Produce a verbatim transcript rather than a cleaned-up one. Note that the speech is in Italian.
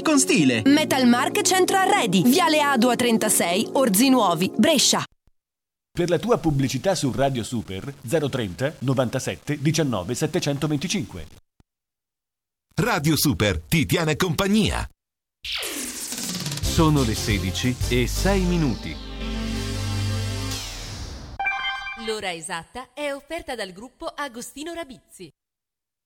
con stile. Metalmark Centro Arredi, Viale Adua trentasei, Orzinuovi, Brescia. Per la tua pubblicità su Radio Super zero trenta novantasette diciannove settecentoventicinque. Radio Super ti tiene compagnia. Sono le sedici e sei minuti. L'ora esatta è offerta dal gruppo Agostino Rabizzi.